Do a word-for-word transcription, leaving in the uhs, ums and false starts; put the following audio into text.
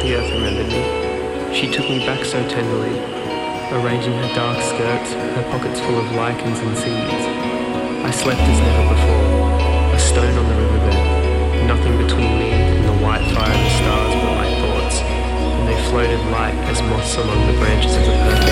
the earth remembered me. She took me back so tenderly, arranging her dark skirts, her pockets full of lichens and seeds. I slept as never before, a stone on the riverbed, nothing between me and the white fire of the stars but my thoughts, and they floated light as moths among the branches of the purple.